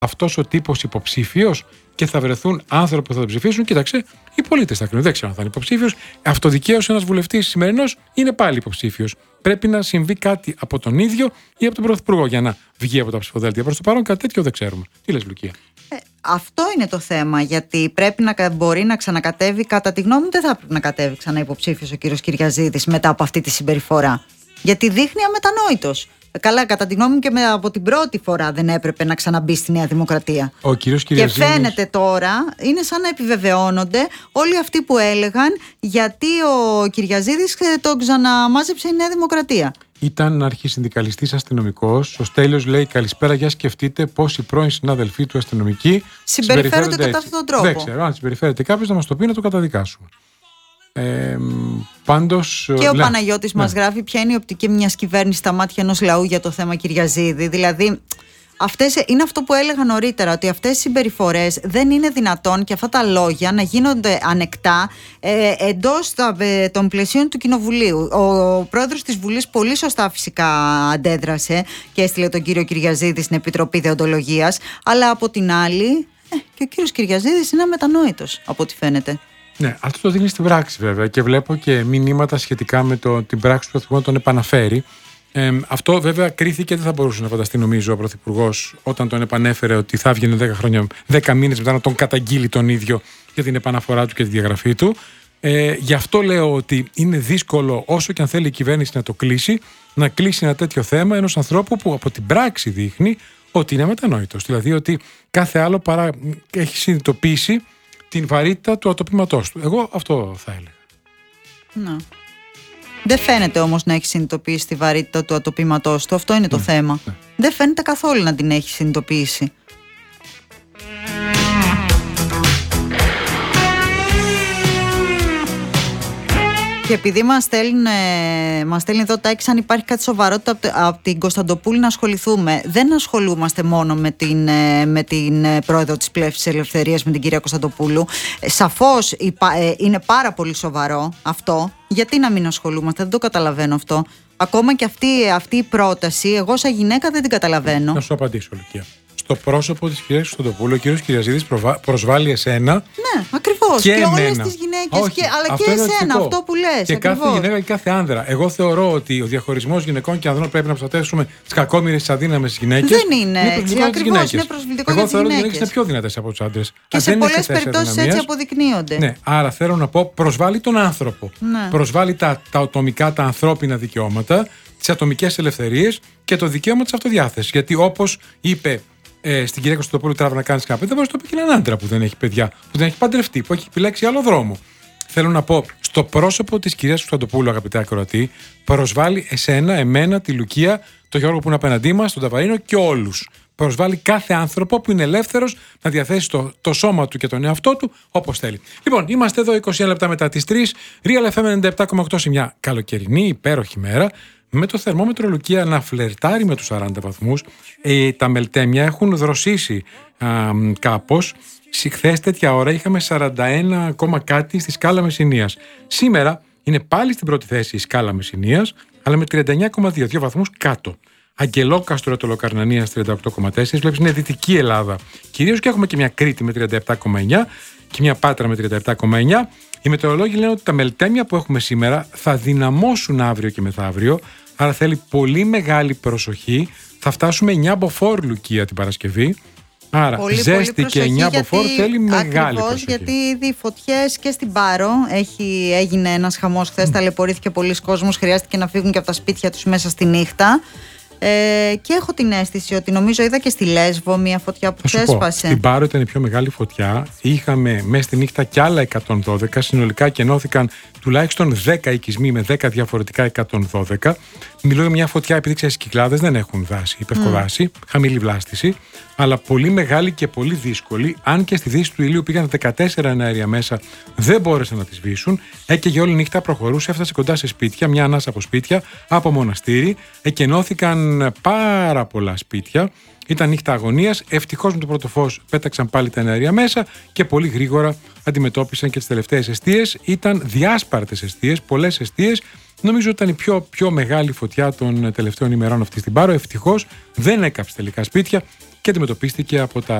αυτός ο τύπος υποψήφιος και θα βρεθούν άνθρωποι που θα τον ψηφίσουν. Κοίταξε, οι πολίτες θα κρίνουν. Δεν ξέρω αν θα είναι υποψήφιος. Αυτοδικαίως ένας βουλευτής σημερινός είναι πάλι υποψήφιος. Πρέπει να συμβεί κάτι από τον ίδιο ή από τον Πρωθυπουργό για να βγει από τα ψηφοδέλτια. Προς το παρόν κάτι τέτοιο δεν ξέρουμε. Τι λες, Λουκία? Αυτό είναι το θέμα, γιατί πρέπει να μπορεί να ξανακατέβει. Κατά τη γνώμη μου, δεν θα πρέπει να κατέβει ξανά υποψήφιος ο κύριος Κυριαζίδης μετά από αυτή τη συμπεριφορά. Γιατί δείχνει αμετανόητος. Καλά, κατά τη γνώμη μου και από την πρώτη φορά δεν έπρεπε να ξαναμπεί στη Νέα Δημοκρατία. Ο κύριος Κυριαζίδης. Και φαίνεται τώρα, είναι σαν να επιβεβαιώνονται όλοι αυτοί που έλεγαν γιατί ο Κυριαζίδης τον ξαναμάζεψε η Νέα Δημοκρατία. Ήταν αρχισυνδικαλιστής αστυνομικός. Ο Στέλιος λέει: καλησπέρα, για σκεφτείτε πώς οι πρώην συνάδελφοί του αστυνομικοί συμπεριφέρονται κατά αυτόν τον τρόπο. Δεν ξέρω, αν συμπεριφέρεται κάποιος να μας το πει, να το καταδικάσουμε. Πάντως, και ο Παναγιώτης μας γράφει ποια είναι η οπτική μιας κυβέρνησης στα μάτια ενός λαού για το θέμα Κυριαζίδη. Δηλαδή, είναι αυτό που έλεγα νωρίτερα, ότι αυτές οι συμπεριφορές δεν είναι δυνατόν και αυτά τα λόγια να γίνονται ανεκτά εντός των πλαισίων του Κοινοβουλίου. Ο πρόεδρος της Βουλής πολύ σωστά φυσικά αντέδρασε και έστειλε τον κύριο Κυριαζίδη στην Επιτροπή Δεοντολογίας, αλλά από την άλλη και ο κύριος Κυριαζίδης είναι αμετανόητος από ό,τι φαίνεται. Ναι, αυτό το δίνει στην πράξη βέβαια και βλέπω και μηνύματα σχετικά με την πράξη του Πρωθυπουργού να τον επαναφέρει. Αυτό βέβαια κρίθηκε, δεν θα μπορούσε να φανταστεί νομίζω ο Πρωθυπουργός όταν τον επανέφερε ότι θα έβγαινε 10 μήνες μετά να τον καταγγείλει τον ίδιο για την επαναφορά του και τη διαγραφή του. Γι' αυτό λέω ότι είναι δύσκολο, όσο και αν θέλει η κυβέρνηση να το κλείσει, να κλείσει ένα τέτοιο θέμα ενός ανθρώπου που από την πράξη δείχνει ότι είναι αμετανόητος. Δηλαδή ότι κάθε άλλο παρά έχει συνειδητοποιήσει την βαρύτητα του ατοπήματός του. Εγώ αυτό θα έλεγα. Να. Δεν φαίνεται όμως να έχει συνειδητοποιήσει τη βαρύτητα του ατοπήματός του. Αυτό είναι το θέμα. Δεν φαίνεται καθόλου να την έχει συνειδητοποιήσει. Και επειδή μας στέλνει εδώ τάξη αν υπάρχει κάτι σοβαρότητα από την Κωνσταντοπούλου να ασχοληθούμε. Δεν ασχολούμαστε μόνο με την πρόεδρο της Πλεύσης Ελευθερίας, με την κυρία Κωνσταντοπούλου. Σαφώς είναι πάρα πολύ σοβαρό αυτό. Γιατί να μην ασχολούμαστε, δεν το καταλαβαίνω αυτό. Ακόμα και αυτή η πρόταση, εγώ σαν γυναίκα δεν την καταλαβαίνω. Να σου απαντήσω, Λουκία. Στο πρόσωπο της κυρίας Κωνσταντοπούλου, ο κύριος Κυριαζίδης προσβάλλει εσένα. Ναι, ακριβώς. Και όλες τις γυναίκες, αλλά και εσένα, αυτό που λες. Και ακριβώς. Κάθε γυναίκα και κάθε άνδρα. Εγώ θεωρώ ότι ο διαχωρισμός γυναικών και ανδρών πρέπει να προστατεύσουμε τις κακόμοιρες, τις αδύναμες γυναίκες. Δεν είναι έτσι. Ακριβώς, είναι προσβλητικό για τις γυναίκες. Εγώ θεωρώ ότι οι γυναίκες είναι πιο δυνατές από τους άντρες. Και σε πολλές περιπτώσεις έτσι αποδεικνύονται. Ναι, άρα θέλω να πω, προσβάλλει τον άνθρωπο. Ναι. Προσβάλλει τα ατομικά, τα ανθρώπινα δικαιώματα, τις ατομικές ελευθερίες και το δικαίωμα της αυτοδιάθεσης. Γιατί όπως είπε στην κυρία Κωνσταντοπούλου, τράβα να κάνεις κάποιο, δεν μπορεί να το πει και έναν άντρα που δεν έχει παιδιά, που δεν έχει παντρευτεί, που έχει επιλέξει άλλο δρόμο. Θέλω να πω, στο πρόσωπο της κυρίας Κωνσταντοπούλου, αγαπητέ ακροατή, προσβάλλει εσένα, εμένα, τη Λουκία, τον Γιώργο που είναι απέναντί μας, τον Ταβαρίνο και όλους. Προσβάλλει κάθε άνθρωπο που είναι ελεύθερος να διαθέσει το σώμα του και τον εαυτό του όπως θέλει. Λοιπόν, είμαστε εδώ 21 λεπτά μετά τις 3. Real FM 97,8 σε μια καλοκαιρινή, υπέροχη μέρα. Με το θερμόμετρο, Λουκία, να φλερτάρει με τους 40 βαθμούς. Τα μελτέμια έχουν δροσίσει κάπως. Χθες τέτοια ώρα είχαμε 41 ακόμα κάτι στη σκάλα Μεσσηνίας. Σήμερα είναι πάλι στην πρώτη θέση η σκάλα Μεσσηνίας, αλλά με 39,2 βαθμούς κάτω. Αγγελόκαστρο, Ετωλοκαρνανίας 38,4. Βλέπεις, είναι Δυτική Ελλάδα κυρίως, και έχουμε και μια Κρήτη με 37,9 και μια Πάτρα με 37,9. Οι μετεωρολόγοι λένε ότι τα μελτέμια που έχουμε σήμερα θα δυναμώσουν αύριο και μεθαύριο, άρα θέλει πολύ μεγάλη προσοχή. Θα φτάσουμε 9 μποφόρ, Λουκία, την Παρασκευή. Άρα ζέστη και 9 μποφόρ θέλει μεγάλη προσοχή. Γιατί ήδη οι φωτιές και στην Πάρο έγινε ένας χαμός χθες, ταλαιπωρήθηκε πολλοί κόσμος, χρειάστηκε να φύγουν και από τα σπίτια τους μέσα στη νύχτα. Και έχω την αίσθηση ότι νομίζω είδα και στη Λέσβο μια φωτιά που ξέσπασε. Στην Πάρο ήταν η πιο μεγάλη φωτιά. Είχαμε μέσα στη νύχτα κι άλλα 112. Συνολικά κενώθηκαν τουλάχιστον 10 οικισμοί με 10 διαφορετικά 112. Μιλώ για μια φωτιά, επειδή ξέρεις, οι Κυκλάδες δεν έχουν δάση, υπευκοδάση, χαμηλή βλάστηση, αλλά πολύ μεγάλη και πολύ δύσκολη. Αν και στη δύση του ηλίου πήγαν 14 εναέρια μέσα, δεν μπόρεσαν να τη σβήσουν. Έκαιγε όλη νύχτα, προχωρούσε, έφτασε κοντά σε σπίτια, μια ανάσα από σπίτια, από μοναστήρι. Εκενώθηκαν πάρα πολλά σπίτια. Ήταν νύχτα αγωνίας. Ευτυχώς με το πρώτο φως πέταξαν πάλι τα εναέρια μέσα και πολύ γρήγορα αντιμετώπισαν και τις τελευταίες εστίες. Ήταν διάσπαρτες εστίες, πολλές εστίες. Νομίζω ότι ήταν η πιο μεγάλη φωτιά των τελευταίων ημερών αυτή στην Πάρο. Ευτυχώς δεν έκαψε τελικά σπίτια. και αντιμετωπίστηκε από τα